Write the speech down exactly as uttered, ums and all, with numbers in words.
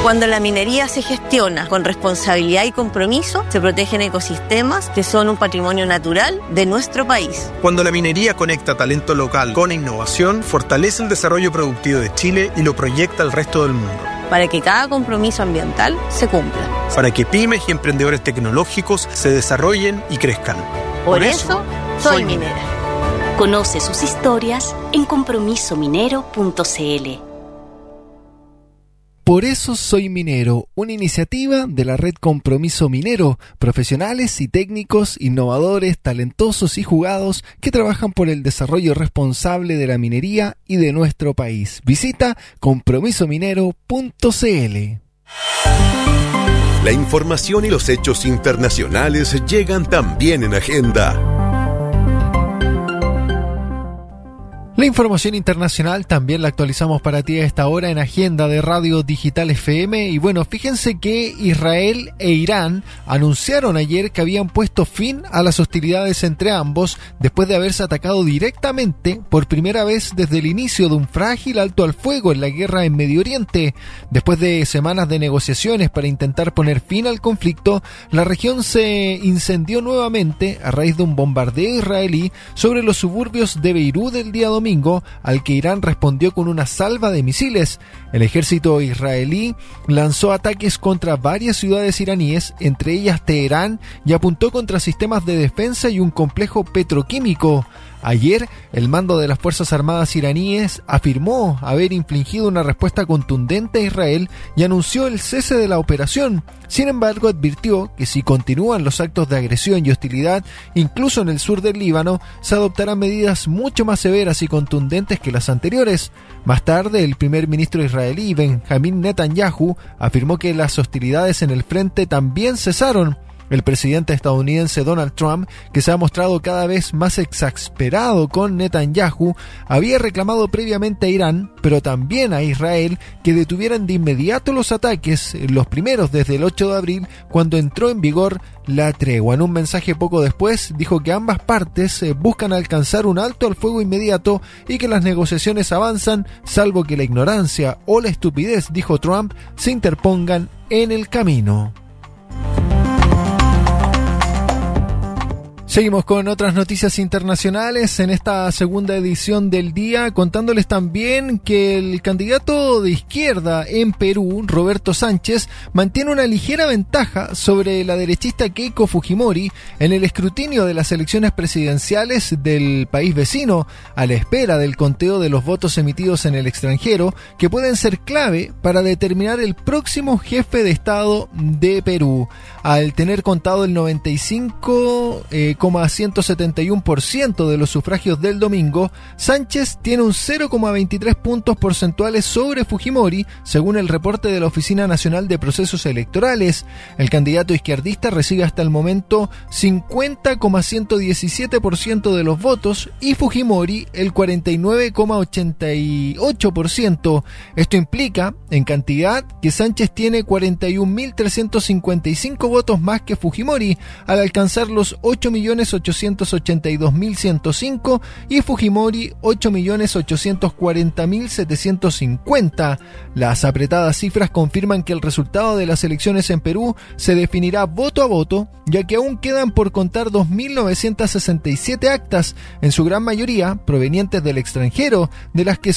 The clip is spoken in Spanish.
Cuando la minería se gestiona con responsabilidad y compromiso, se protegen ecosistemas que son un patrimonio natural de nuestro país. Cuando la minería conecta talento local con innovación, fortalece el desarrollo productivo de Chile y lo proyecta al resto del mundo. Para que cada compromiso ambiental se cumpla. Para que pymes y emprendedores tecnológicos se desarrollen y crezcan. Por, Por eso, soy, soy minera. Conoce sus historias en compromiso minero punto c l. Por eso soy minero, una iniciativa de la red Compromiso Minero, profesionales y técnicos, innovadores, talentosos y jugados que trabajan por el desarrollo responsable de la minería y de nuestro país. Visita compromiso minero punto c l. La información y los hechos internacionales llegan también en Agenda. La información internacional también la actualizamos para ti a esta hora en Agenda de Radio Digital F M. Y bueno, fíjense que Israel e Irán anunciaron ayer que habían puesto fin a las hostilidades entre ambos después de haberse atacado directamente por primera vez desde el inicio de un frágil alto al fuego en la guerra en Medio Oriente. Después de semanas de negociaciones para intentar poner fin al conflicto, la región se incendió nuevamente a raíz de un bombardeo israelí sobre los suburbios de Beirut el día domingo, al que Irán respondió con una salva de misiles. El ejército israelí lanzó ataques contra varias ciudades iraníes, entre ellas Teherán, y apuntó contra sistemas de defensa y un complejo petroquímico. Ayer, el mando de las Fuerzas Armadas iraníes afirmó haber infligido una respuesta contundente a Israel y anunció el cese de la operación. Sin embargo, advirtió que si continúan los actos de agresión y hostilidad, incluso en el sur del Líbano, se adoptarán medidas mucho más severas y contundentes que las anteriores. Más tarde, el primer ministro israelí, Benjamin Netanyahu, afirmó que las hostilidades en el frente también cesaron. El presidente estadounidense Donald Trump, que se ha mostrado cada vez más exasperado con Netanyahu, había reclamado previamente a Irán, pero también a Israel, que detuvieran de inmediato los ataques, los primeros desde el ocho de abril, cuando entró en vigor la tregua. En un mensaje poco después, dijo que ambas partes buscan alcanzar un alto al fuego inmediato y que las negociaciones avanzan, salvo que la ignorancia o la estupidez, dijo Trump, se interpongan en el camino. Seguimos con otras noticias internacionales en esta segunda edición del día, contándoles también que el candidato de izquierda en Perú, Roberto Sánchez, mantiene una ligera ventaja sobre la derechista Keiko Fujimori en el escrutinio de las elecciones presidenciales del país vecino, a la espera del conteo de los votos emitidos en el extranjero, que pueden ser clave para determinar el próximo jefe de Estado de Perú. Al tener contado el noventa y cinco coma ciento setenta y uno por ciento de los sufragios del domingo, Sánchez tiene un cero coma veintitrés puntos porcentuales sobre Fujimori, según el reporte de la Oficina Nacional de Procesos Electorales. El candidato izquierdista recibe hasta el momento cincuenta coma ciento diecisiete por ciento de los votos y Fujimori el cuarenta y nueve coma ochenta y ocho por ciento. Esto implica, en cantidad, que Sánchez tiene cuarenta y un mil trescientos cincuenta y cinco votos más que Fujimori, al alcanzar los ocho millones ochocientos ochenta y dos mil ciento cinco y Fujimori ocho millones ochocientos cuarenta mil setecientos cincuenta. Las apretadas cifras confirman que el resultado de las elecciones en Perú se definirá voto a voto, ya que aún quedan por contar dos mil novecientas sesenta y siete actas, en su gran mayoría provenientes del extranjero, de las que